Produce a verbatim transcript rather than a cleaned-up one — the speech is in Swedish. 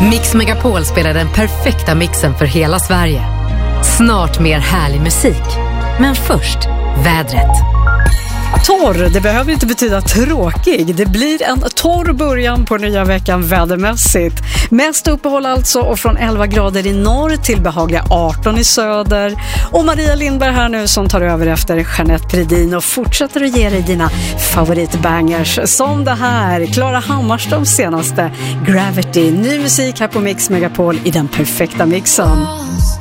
Mix Megapol spelar den perfekta mixen för hela Sverige. Snart mer härlig musik. Men först, vädret. Torr, det behöver inte betyda tråkig. Det blir en torr början på nya veckan vädermässigt. Mest uppehåll alltså, och från elva grader i norr till behagliga arton i söder. Och Maria Lindberg här nu som tar över efter Jeanette Gredin och fortsätter att ge dig dina favoritbangers. Som det här, Klara Hammarströms senaste Gravity. Ny musik här på Mix Megapol i den perfekta mixen.